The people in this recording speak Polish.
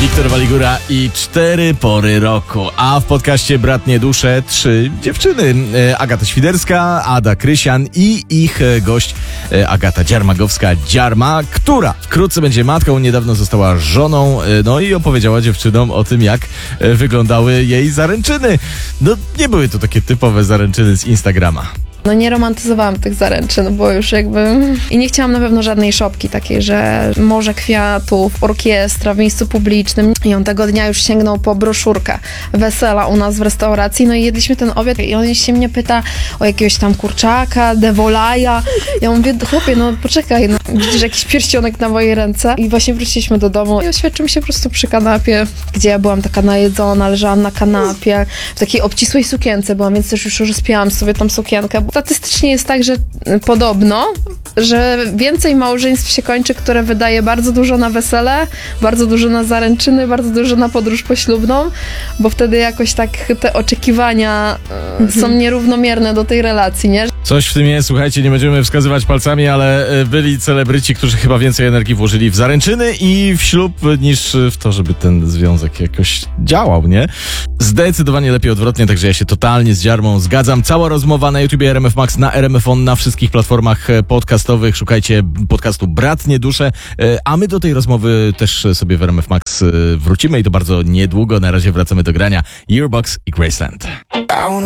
Wiktor Waligura i 4 pory roku. A w podcaście Bratnie Dusze 3 dziewczyny. Agata Świderska, Ada Krysian i ich gość Agata Dziarmagowska-Dziarma, która wkrótce będzie matką, niedawno została żoną, no i opowiedziała dziewczynom o tym, jak wyglądały jej zaręczyny. No nie były to takie typowe zaręczyny z Instagrama. No nie romantyzowałam tych zaręczyn, bo już jakby... I nie chciałam na pewno żadnej szopki takiej, że morze kwiatów, orkiestra w miejscu publicznym. I on tego dnia już sięgnął po broszurkę wesela u nas w restauracji. No i jedliśmy ten obiad i on się mnie pyta o jakiegoś tam kurczaka, devolaja. Ja mówię, chłopie, no poczekaj, no widzisz jakiś pierścionek na mojej ręce. I właśnie wróciliśmy do domu i oświadczył się po prostu przy kanapie, gdzie ja byłam taka najedzona, leżałam na kanapie, w takiej obcisłej sukience byłam, więc też już rozpięłam sobie tą sukienkę. Statystycznie jest tak, że podobno, że więcej małżeństw się kończy, które wydaje bardzo dużo na wesele, bardzo dużo na zaręczyny, bardzo dużo na podróż poślubną, bo wtedy jakoś tak te oczekiwania są nierównomierne do tej relacji, nie? Coś w tym jest, słuchajcie, nie będziemy wskazywać palcami, ale byli celebryci, którzy chyba więcej energii włożyli w zaręczyny i w ślub niż w to, żeby ten związek jakoś działał, nie? Zdecydowanie lepiej odwrotnie, także ja się totalnie z Dziarmą zgadzam. Cała rozmowa na YouTubie RMF Max, na RMF On, na wszystkich platformach podcastowych. Szukajcie podcastu Bratnie Dusze, a my do tej rozmowy też sobie w RMF Max wrócimy i to bardzo niedługo. Na razie wracamy do grania Yearbox i Graceland.